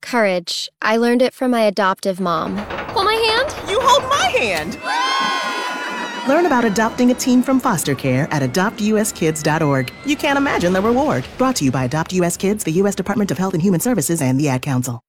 Courage. I learned it from my adoptive mom. Hold my hand? You hold my hand! Learn about adopting a teen from foster care at adoptuskids.org. You can't imagine the reward. Brought to you by Adopt US Kids, the U.S. Department of Health and Human Services, and the Ad Council.